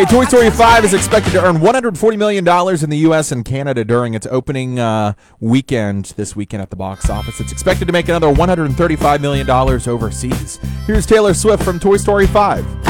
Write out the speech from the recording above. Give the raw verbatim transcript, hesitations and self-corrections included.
Toy Story five is expected to earn one hundred forty million dollars in the U S and Canada during its opening uh, weekend this weekend at the box office. It's expected to make another one hundred thirty-five million dollars overseas. Here's Taylor Swift from Toy Story five.